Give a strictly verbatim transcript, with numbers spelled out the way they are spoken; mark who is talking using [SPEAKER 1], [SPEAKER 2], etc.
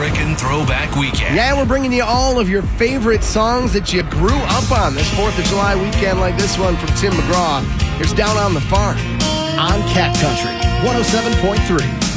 [SPEAKER 1] American Throwback Weekend.
[SPEAKER 2] Yeah, we're bringing you all of your favorite songs that you grew up on this fourth of July weekend, like this one from Tim McGraw. Here's Down on the Farm on Cat Country one oh seven point three.